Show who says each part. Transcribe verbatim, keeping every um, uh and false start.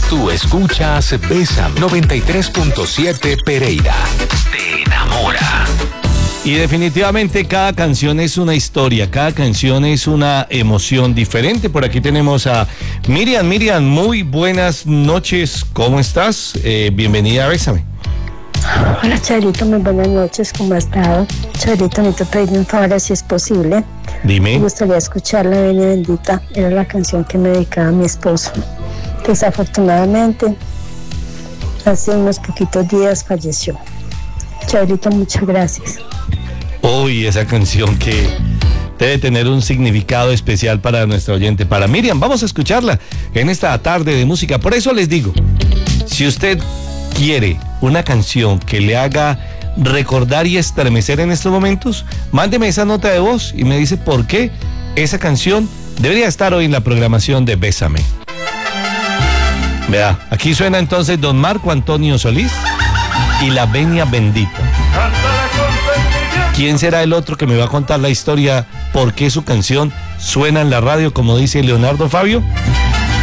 Speaker 1: Tú escuchas Bésame noventa y tres punto siete Pereira. Te enamora.
Speaker 2: Y definitivamente cada canción es una historia, cada canción es una emoción diferente. Por aquí tenemos a Miriam. Miriam, muy buenas noches, ¿cómo estás? Eh, bienvenida a Bésame.
Speaker 3: Hola, Charito, muy buenas noches, ¿cómo has estado? Charito, necesito pedirme un favor, si es posible.
Speaker 2: Dime.
Speaker 3: Me gustaría escuchar La Venia Bendita, era la canción que me dedicaba a mi esposo. Desafortunadamente, hace unos poquitos días falleció. Charito, muchas gracias.
Speaker 2: Uy, esa canción que debe tener un significado especial para nuestra oyente, para Miriam. Vamos a escucharla en esta tarde de música. Por eso les digo, si usted quiere una canción que le haga recordar y estremecer en estos momentos, mándeme esa nota de voz y me dice por qué esa canción debería estar hoy en la programación de Bésame. Vea, aquí suena entonces don Marco Antonio Solís y La Venia Bendita. ¿Quién será el otro que me va a contar la historia por qué su canción suena en la radio, como dice Leonardo Fabio?